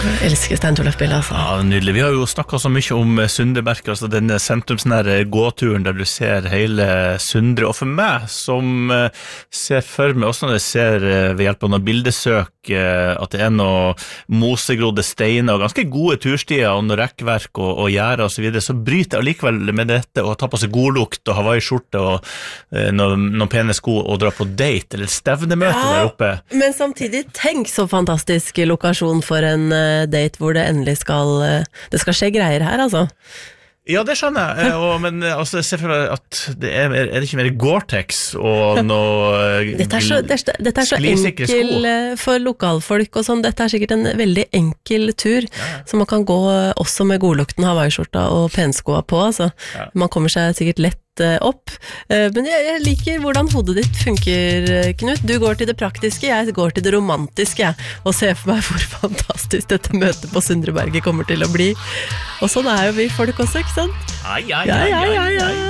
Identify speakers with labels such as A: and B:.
A: Jeg elsker Stein Torleif-bildet, altså.
B: Ja, nydelig. Vi har jo snakket så mye om Sundreberg, altså denne sentrumsnære gåturen der du ser hele Sundre, og for meg som ser for meg, også når jeg ser ved hjelp av noen bildesøk, at det noe mosegrodde steiner og ganske gode turstier og noe rekkverk og gjerder og så videre, så bryter jeg allikevel med dette og tar på seg god lukt og Hawaii-skjorte og noen pene sko og drar på date eller stevnemøte der oppe.
A: Men samtidig, tenk så fantastisk lokasjon for en date hvor det endelig det skal skje greier her, altså.
B: Ja, det skjønner jeg, men altså, se for meg at det det ikke mer Gore-Tex og noe
A: Dette så enkel for lokalfolk og sånn, dette sikkert en veldig enkel tur, så man kan gå også med godlukten Hawaii-skjorta og penskoa på, altså. Man kommer seg sikkert lett opp, men jeg liker hvordan hodet ditt funker, Knut. Du går til det praktiske, jeg går til det romantiske, og ser for meg hvor fantastisk dette møtet på Sundreberget kommer til å bli. Og sånn jo vi folk også, ikke sant?
B: Ja.